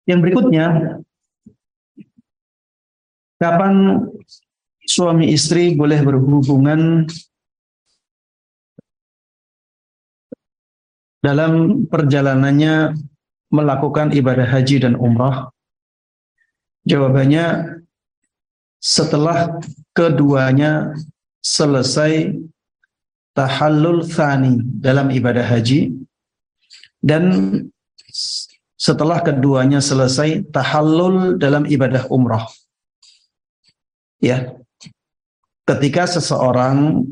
Yang berikutnya, kapan suami istri boleh berhubungan dalam perjalanannya melakukan ibadah haji dan umrah? Jawabannya, setelah keduanya selesai tahallul tsani dalam ibadah haji, dan setelah keduanya selesai tahallul dalam ibadah umrah. Ya, ketika seseorang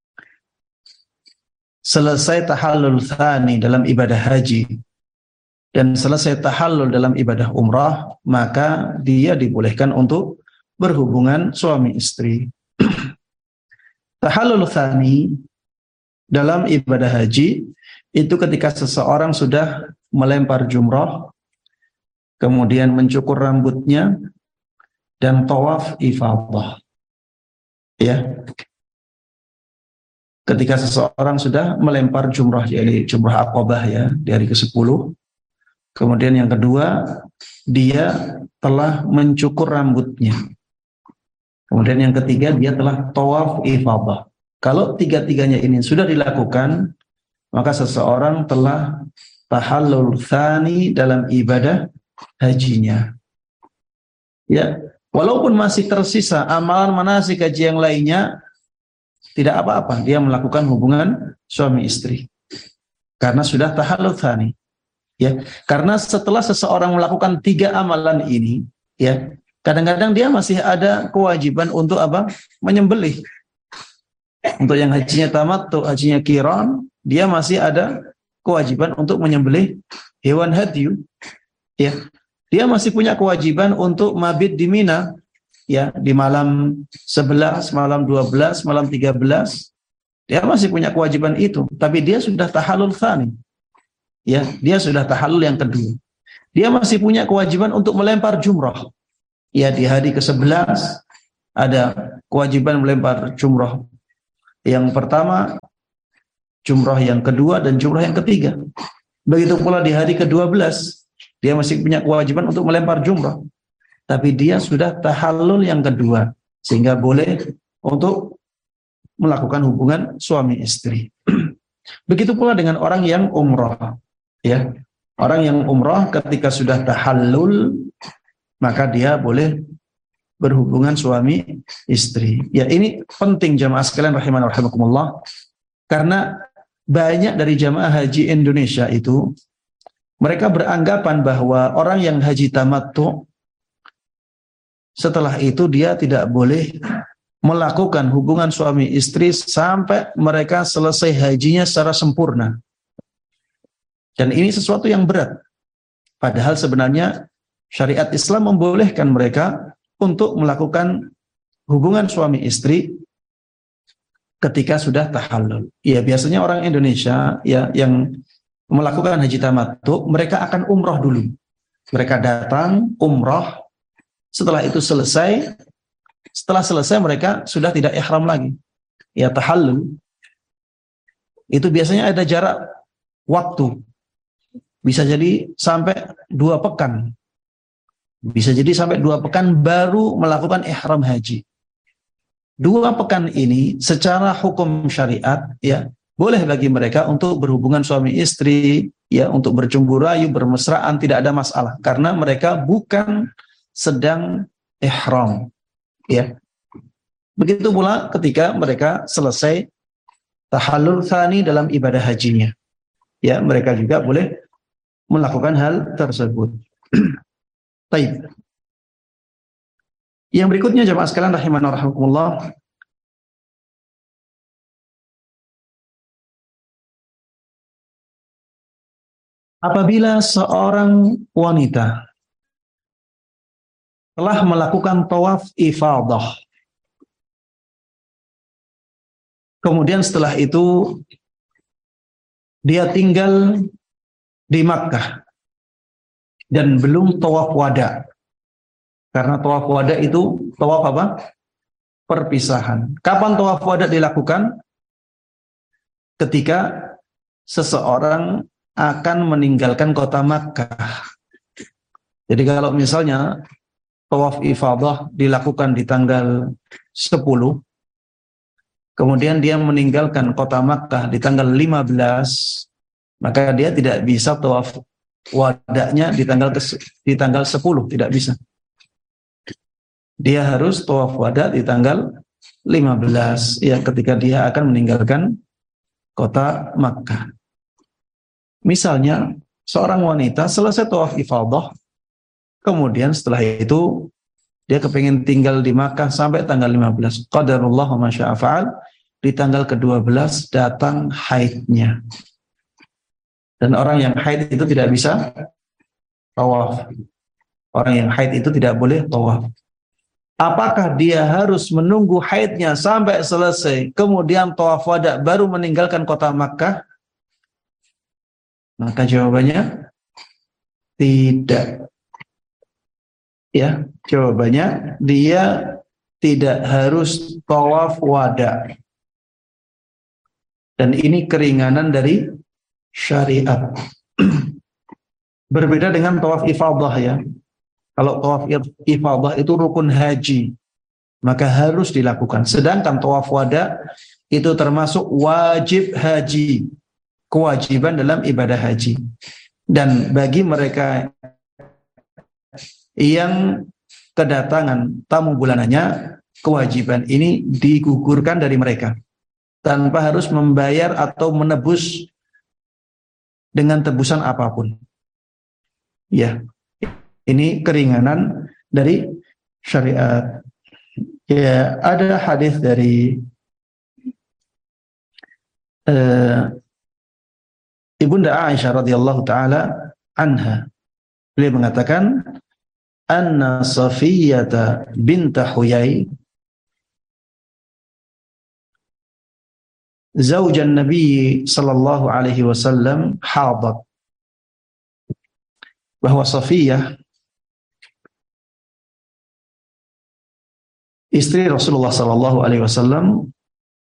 selesai tahallul tsani dalam ibadah haji dan selesai tahallul dalam ibadah umrah, maka dia dibolehkan untuk berhubungan suami istri. Tahallul tsani dalam ibadah haji itu ketika seseorang sudah melempar jumrah, kemudian mencukur rambutnya dan tawaf ifadah. Ya. Ketika seseorang sudah melempar jumrah, yaitu jumrah Aqabah ya, di hari ke-10. Kemudian yang kedua, dia telah mencukur rambutnya. Kemudian yang ketiga, dia telah tawaf ifadah. Kalau tiga-tiganya ini sudah dilakukan, maka seseorang telah tahallul tsani dalam ibadah hajinya. Ya, walaupun masih tersisa amalan manasik haji yang lainnya, tidak apa-apa dia melakukan hubungan suami istri karena sudah tahallul tsani. Ya, karena setelah seseorang melakukan 3 amalan ini, ya, kadang-kadang dia masih ada kewajiban untuk apa? Menyembelih. Untuk yang hajinya tamattu, hajinya qiran, dia masih ada kewajiban untuk menyembelih hewan hadyu. Ya. Dia masih punya kewajiban untuk mabit di Mina, ya, di malam 11, malam 12, malam 13. Dia masih punya kewajiban itu, tapi dia sudah tahallul tsani. Ya, dia sudah tahallul yang kedua. Dia masih punya kewajiban untuk melempar jumrah. Ya, di hari ke-11 ada kewajiban melempar jumrah. Yang pertama, jumrah yang kedua, dan jumrah yang ketiga. Begitu pula di hari ke-12, dia masih punya kewajiban untuk melempar jumrah. Tapi dia sudah tahallul yang kedua, sehingga boleh untuk melakukan hubungan suami istri. Begitu pula dengan orang yang umrah. Ya, orang yang umrah ketika sudah tahallul, maka dia boleh berhubungan suami istri. Ya, ini penting jamaah sekalian rahimani rahimakumullah, karena banyak dari jamaah haji Indonesia itu mereka beranggapan bahwa orang yang haji tamattu setelah itu dia tidak boleh melakukan hubungan suami istri sampai mereka selesai hajinya secara sempurna. Dan ini sesuatu yang berat. Padahal sebenarnya syariat Islam membolehkan mereka untuk melakukan hubungan suami istri ketika sudah tahallul. Ya, biasanya orang Indonesia ya yang melakukan haji tamattu, mereka akan umrah dulu. Mereka datang umrah, setelah itu selesai. Setelah selesai mereka sudah tidak ihram lagi. Ya, tahallul. Itu biasanya ada jarak waktu. Bisa jadi sampai 2 pekan. Bisa jadi sampai 2 pekan baru melakukan ihram haji. 2 pekan ini secara hukum syariat ya boleh bagi mereka untuk berhubungan suami istri, ya, untuk bercumbu rayu, bermesraan, tidak ada masalah karena mereka bukan sedang ihram. Ya. Begitu pula ketika mereka selesai tahallul tsani dalam ibadah hajinya. Ya, mereka juga boleh melakukan hal tersebut. Baik. Yang berikutnya jemaah sekalian rahimani wa rahimakumullah, apabila seorang wanita telah melakukan tawaf ifadah, kemudian setelah itu dia tinggal di Makkah dan belum tawaf wada. Karena tawaf wada itu tawaf apa? Perpisahan. Kapan tawaf wada dilakukan? Ketika seseorang akan meninggalkan kota Makkah. Jadi kalau misalnya tawaf ifadah dilakukan di tanggal 10, kemudian dia meninggalkan kota Makkah di tanggal 15, maka dia tidak bisa tawaf wada'nya di tanggal 10, tidak bisa. Dia harus tawaf wada di tanggal 15, ya, ketika dia akan meninggalkan kota Makkah. Misalnya seorang wanita selesai tawaf ifadah, kemudian setelah itu dia kepingin tinggal di Makkah sampai tanggal 15. Qadarullah wa masya'a fa'al, di tanggal ke-12 datang haidnya. Dan orang yang haid itu tidak bisa tawaf. Orang yang haid itu tidak boleh tawaf. Apakah dia harus menunggu haidnya sampai selesai, kemudian tawaf wada baru meninggalkan kota Makkah? Maka jawabannya tidak. Ya, jawabannya dia tidak harus tawaf wada. Dan ini keringanan dari syariat. Berbeda dengan tawaf ifadah, ya. Kalau tawaf ifadah itu rukun haji, maka harus dilakukan. Sedangkan tawaf wada itu termasuk wajib haji, kewajiban dalam ibadah haji. Dan bagi mereka yang kedatangan tamu bulanannya, kewajiban ini digugurkan dari mereka tanpa harus membayar atau menebus dengan tebusan apapun. Ya, ini keringanan dari syariat. Ya, ada hadis dari Ibunda Aisyah radhiyallahu taala anha. Beliau mengatakan, anna Safiyyah bint Huyai zaujan Nabi sallallahu alaihi wasallam hadat. Bahwa Safiyyah, istri Rasulullah sallallahu alaihi wasallam,